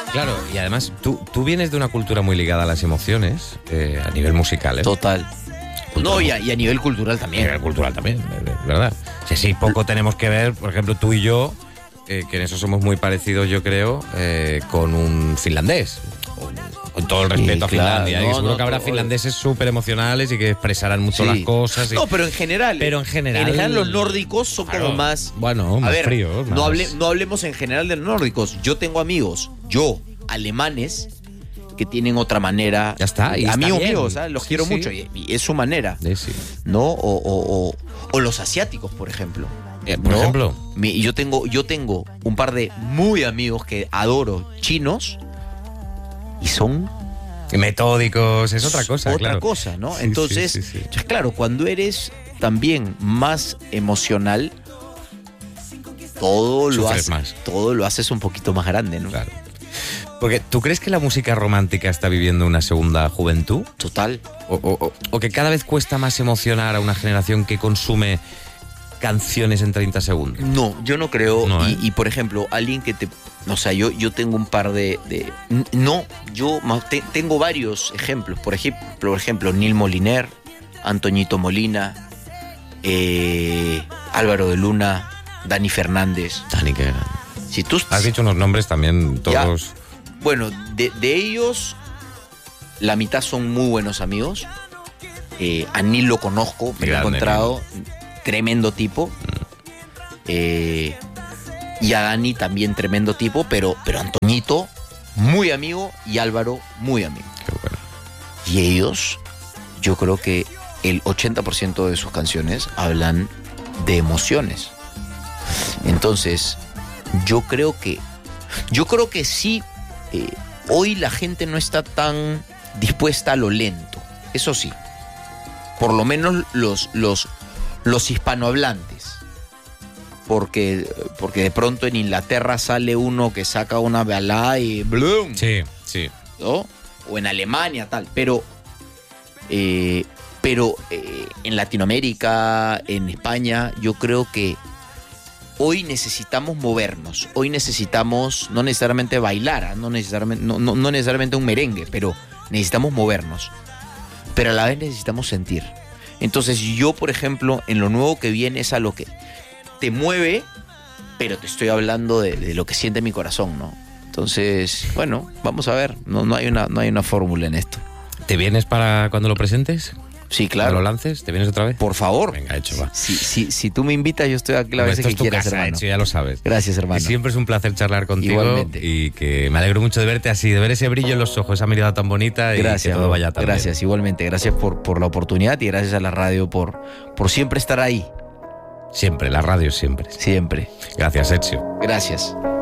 Claro, y además tú vienes de una cultura muy ligada a las emociones, a nivel musical, ¿eh? Total. No, y a nivel cultural A también. nivel cultural también, ¿verdad? Sí, poco tenemos que ver, por ejemplo, tú y yo, que en eso somos muy parecidos, yo creo, con un finlandés. Con todo el respeto a claro, Finlandia. no, y seguro no, que habrá todo. finlandeses súper emocionales y que expresarán mucho Sí. las cosas. No, pero en general. Pero en general los nórdicos son claro, como más. bueno, más a ver, fríos. no, más- no hablemos en general de los nórdicos. Yo tengo amigos, alemanes, que tienen otra manera. Ya está, y está amigos bien. míos, ¿sabes? Los Sí, quiero sí. mucho y es su manera. Sí. ¿No? O los asiáticos, por ejemplo. Por ¿no? ejemplo. Yo tengo un par de muy amigos que adoro, chinos, y son Metódicos, es otra cosa, otra claro. cosa, ¿no? Sí, Entonces, sí. entonces, claro, cuando eres también más emocional, Sufres más. todo lo haces un poquito más grande, ¿no? Claro. Porque, ¿tú crees que la música romántica está viviendo una segunda juventud? Total. O que cada vez cuesta más emocionar a una generación que consume canciones en 30 segundos? No, yo no creo. No, ¿eh? Y, por ejemplo, alguien que te... O sea, yo tengo un par de... Tengo varios ejemplos. Por ejemplo, Neil Moliner, Antoñito Molina, Álvaro de Luna, Dani Fernández. Dani, qué grande. Si tú... Has dicho unos nombres también todos... Bueno, de ellos, la mitad son muy buenos amigos. A Neil lo conozco, me lo he Grande, encontrado. Tremendo tipo. Y a Dani también tremendo tipo, pero Antoñito, muy amigo, y Álvaro, muy amigo. Qué bueno. Y ellos, yo creo que el 80% de sus canciones hablan de emociones. Entonces, yo creo que sí, hoy la gente no está tan dispuesta a lo lento. Eso sí. Por lo menos los hispanohablantes. Porque de pronto en Inglaterra sale uno que saca una balada y ¡blum! Sí. ¿No? O en Alemania, tal. Pero en Latinoamérica, en España, yo creo que hoy necesitamos movernos. Hoy necesitamos no necesariamente bailar, no necesariamente un merengue, pero necesitamos movernos. Pero a la vez necesitamos sentir. Entonces yo, por ejemplo, en lo nuevo que viene es a lo que te mueve, pero te estoy hablando de lo que siente mi corazón, ¿no? Entonces, bueno, vamos a ver. No hay una fórmula en esto. ¿Te vienes para cuando lo presentes? Sí, ¿Cuando claro. lo lances? ¿Te vienes otra vez? Por favor. Venga, hecho, va. Si tú me invitas, yo estoy aquí la vez Esto que es tu quieras, casa, hermano. hecho, ya lo sabes. Gracias, hermano. Y siempre es un placer charlar contigo. Igualmente. Y que me alegro mucho de verte así, de ver ese brillo en los ojos, esa mirada tan bonita y Gracias, que todo vaya tan bien. gracias, igualmente. Gracias por la oportunidad y gracias a la radio por siempre estar ahí. Siempre, la radio siempre. Siempre. Gracias, Ezio. Gracias.